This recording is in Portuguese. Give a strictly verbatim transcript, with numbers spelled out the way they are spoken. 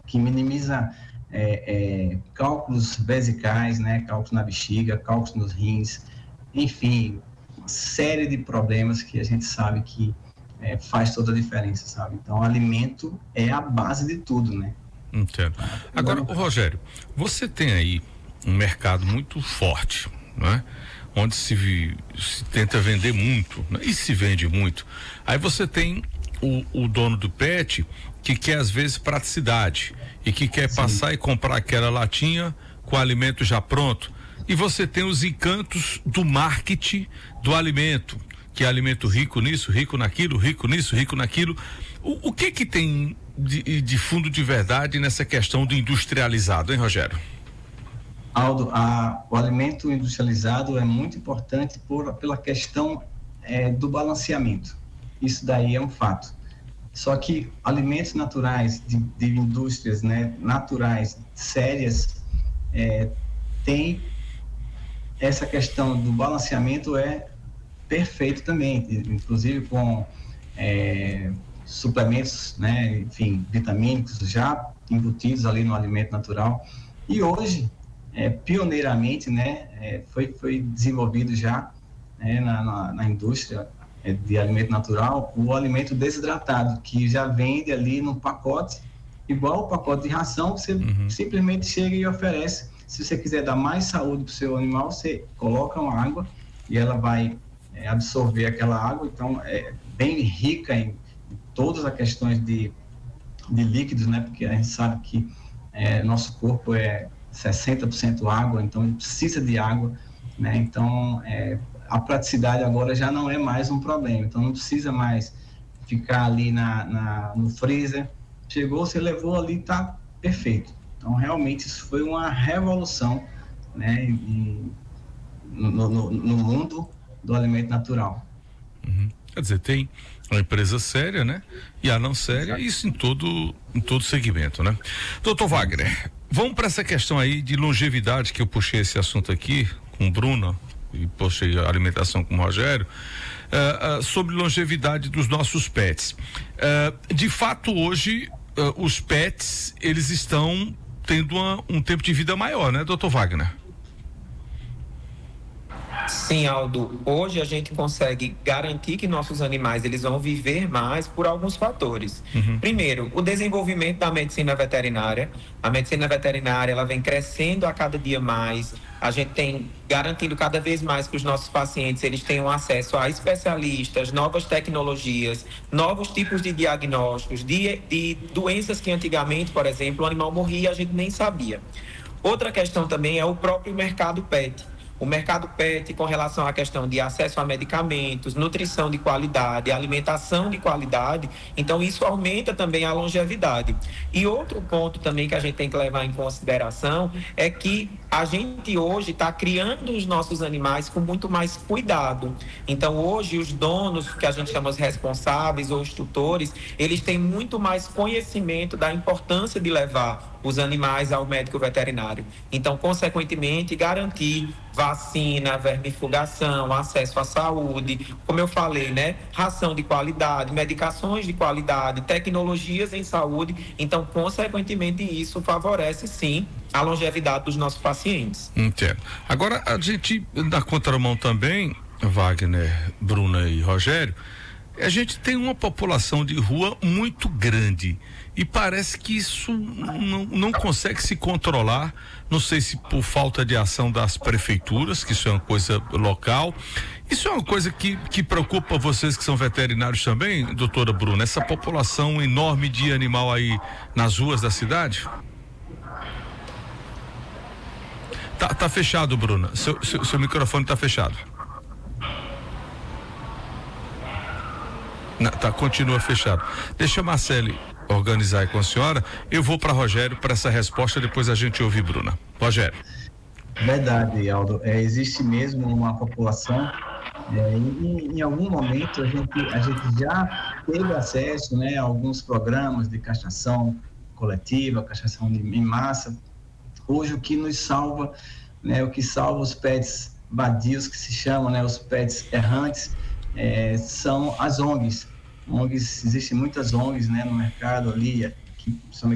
que minimiza é, é, cálculos vesicais, né, cálculos na bexiga, cálculos nos rins, enfim, uma série de problemas que a gente sabe que é, faz toda a diferença, sabe? Então, o alimento é a base de tudo, né? Entendo. Agora, Rogério, você tem aí um mercado muito forte, né? Onde se, vi, se tenta vender muito, né? E se vende muito. Aí você tem o, o dono do pet que quer às vezes praticidade e que quer Sim. passar e comprar aquela latinha com alimento já pronto. E você tem os encantos do marketing do alimento, que é alimento rico nisso, rico naquilo, rico nisso, rico naquilo. O, o que que tem de, de fundo de verdade nessa questão do industrializado, hein, Rogério? Aldo, a, o alimento industrializado é muito importante por, pela questão é, do balanceamento. Isso daí é um fato. Só que alimentos naturais, de, de indústrias, né, naturais, sérias, é, tem essa questão do balanceamento é perfeito também, inclusive com é, suplementos, né, enfim, vitamínicos já embutidos ali no alimento natural. E hoje, é, pioneiramente, né, é, foi, foi desenvolvido já né, na, na, na indústria é, de alimento natural o alimento desidratado, que já vende ali no pacote, igual o pacote de ração, você uhum. simplesmente chega e oferece. Se você quiser dar mais saúde para o seu animal, você coloca uma água e ela vai é, absorver aquela água. Então, é bem rica em, em todas as questões de, de líquidos, né? Porque a gente sabe que é, nosso corpo é sessenta por cento água, então ele precisa de água, né? Então, é, a praticidade agora já não é mais um problema. Então, não precisa mais ficar ali na, na, no freezer. Chegou, você levou ali, tá perfeito. Então, realmente, isso foi uma revolução, né, e, no, no, no mundo do alimento natural. Uhum. Quer dizer, tem uma empresa séria, né, e a não séria, Exato. Isso em todo, em todo segmento, né? Doutor Wagner, vamos para essa questão aí de longevidade, que eu puxei esse assunto aqui com o Bruno e puxei a alimentação com o Rogério, uh, uh, sobre longevidade dos nossos pets. Uh, de fato, hoje, uh, os pets, eles estão tendo uma, um tempo de vida maior, né, doutor Wagner? Sim, Aldo. Hoje a gente consegue garantir que nossos animais eles vão viver mais por alguns fatores. Uhum. Primeiro, o desenvolvimento da medicina veterinária. A medicina veterinária ela vem crescendo a cada dia mais. A gente tem garantindo cada vez mais que os nossos pacientes eles tenham acesso a especialistas, novas tecnologias, novos tipos de diagnósticos, de, de doenças que antigamente, por exemplo, o animal morria e a gente nem sabia. Outra questão também é o próprio mercado pet. O mercado pet com relação à questão de acesso a medicamentos, nutrição de qualidade, alimentação de qualidade, então isso aumenta também a longevidade. E outro ponto também que a gente tem que levar em consideração é que a gente hoje está criando os nossos animais com muito mais cuidado. Então hoje os donos, que a gente chama os responsáveis ou os tutores, eles têm muito mais conhecimento da importância de levar os animais ao médico veterinário. Então, consequentemente, garantir vacina, vermifugação, acesso à saúde, como eu falei, né? Ração de qualidade, medicações de qualidade, tecnologias em saúde. Então, consequentemente, isso favorece, sim, a longevidade dos nossos pacientes. Entendo. Agora, a gente, na contramão também, Wagner, Bruna e Rogério, a gente tem uma população de rua muito grande e parece que isso não, não consegue se controlar, não sei se por falta de ação das prefeituras, que isso é uma coisa local. Isso é uma coisa que, que preocupa vocês que são veterinários também, doutora Bruna, essa população enorme de animal aí nas ruas da cidade? Tá, tá fechado, Bruna, seu, seu, seu microfone tá fechado. Não, tá, continua fechado. Deixa a Marcele organizar aí com a senhora. Eu vou para Rogério para essa resposta, depois a gente ouve Bruna. Rogério. Verdade, Aldo. É, existe mesmo uma população é, e em algum momento a gente, a gente já teve acesso, né, a alguns programas de castração coletiva, castração de, em massa. Hoje o que nos salva, né, o que salva os pets vadios, que se chamam, né, os pets errantes, É, são as O N Gs. O N Gs, existem muitas O N Gs, né, no mercado ali, que são